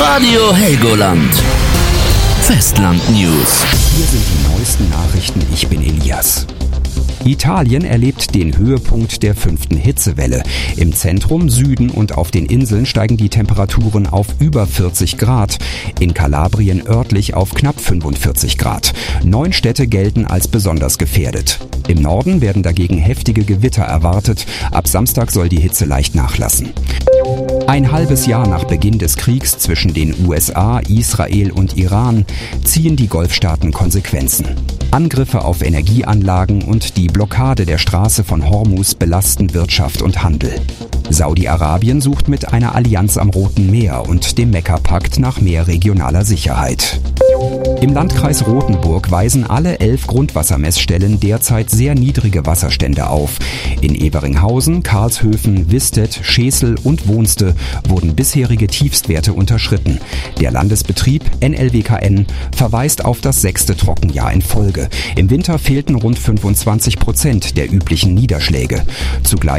Radio Helgoland. Festland News. Hier sind die neuesten Nachrichten. Ich bin Elias. Italien erlebt den Höhepunkt der 5. Hitzewelle. Im Zentrum, Süden und auf den Inseln steigen die Temperaturen auf über 40 Grad. In Kalabrien örtlich auf knapp 45 Grad. 9 Städte gelten als besonders gefährdet. Im Norden werden dagegen heftige Gewitter erwartet. Ab Samstag soll die Hitze leicht nachlassen. Ein halbes Jahr nach Beginn des Kriegs zwischen den USA, Israel und Iran ziehen die Golfstaaten Konsequenzen. Angriffe auf Energieanlagen und die Blockade der Straße von Hormuz belasten Wirtschaft und Handel. Saudi-Arabien sucht mit einer Allianz am Roten Meer und dem Mekka-Pakt nach mehr regionaler Sicherheit. Im Landkreis Rothenburg weisen alle 11 Grundwassermessstellen derzeit sehr niedrige Wasserstände auf. In Everinghausen, Karlshöfen, Wistedt, Schesel und Wohnste wurden bisherige Tiefstwerte unterschritten. Der Landesbetrieb NLWKN verweist auf das 6. Trockenjahr in Folge. Im Winter fehlten rund 25% der üblichen Niederschläge. Zugleich